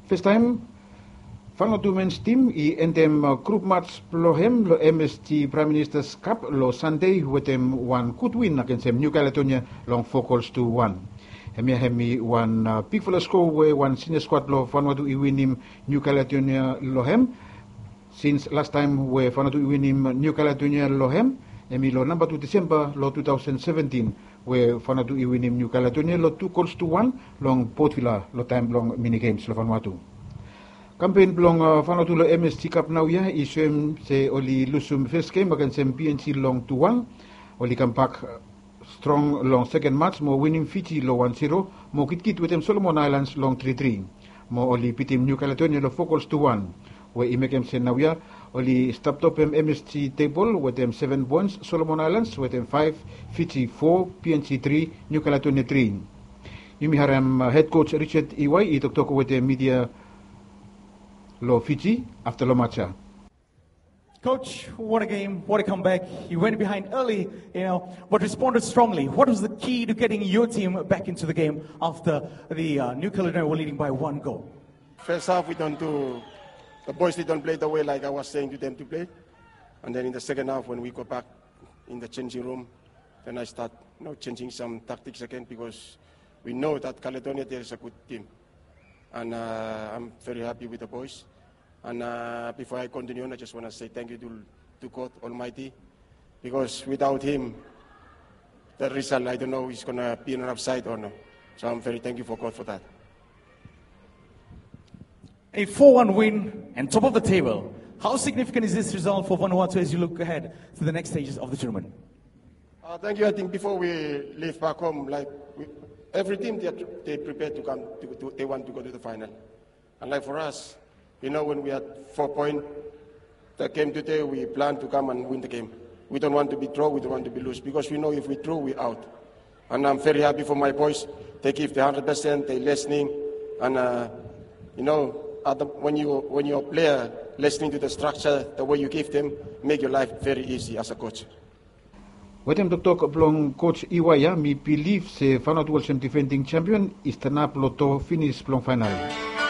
First time, Vanuatu men's team I entem group match lohem lo MST Prime Minister's Cup lo Sunday wetem one good win against New Caledonia long 4-1. Hemi one big full score we one senior squad lo Vanuatu I win him New Caledonia lohem. Since last time we Vanuatu I win him New Caledonia lohem. Hemi lo number 2 December lo 2017 we Vanuatu I win him New Caledonia lo 2-1 long Port Vila lo time long mini games lo Vanuatu. Campaign belong Vanuatu lo MST Cup now ya isem se oli lusum first game against PNC long 2-1. Oli come back strong long second match mo winning Fiji lo 1-0 mo kit with them Solomon Islands long 3-3. Mo oli pitim New Caledonia lo 4-1. We imekem se now ya oli stop top MST table with them 7 points Solomon Islands with them 5 Fiji 4 PNC 3 New Caledonia 3. Yumi haram head coach Richard Iwai I talk with the media lo Fiji after lo matcha. Coach, what a game, what a comeback. You went behind early, but responded strongly. What was the key to getting your team back into the game after the New Caledonia were leading by 1 goal? First half, the boys didn't play the way like I was saying to them to play. And then in the second half, when we go back in the changing room, then I start changing some tactics again because we know that Caledonia, there is a good team. And I'm very happy with the boys. And before I continue on, I just want to say thank you to God Almighty, because without Him, the result, I don't know, is going to be on an upside or no. So I'm very thankful for God for that. A 4-1 win and top of the table. How significant is this result for Vanuatu as you look ahead to the next stages of the tournament? Thank you. I think before we leave back home, every team, they prepared to come, they want to go to the final. And like for us, when we had 4 points, the game today, we plan to come and win the game. We don't want to be draw, we don't want to be lose, because we know if we draw, we're out. And I'm very happy for my boys. They give the 100%, they're listening. And, when you're a player, listening to the structure, the way you give them, make your life very easy as a coach. Wetem talk belong coach Iwaya, me believe se Vanuatu World defending champion is the Naploto finish belong final.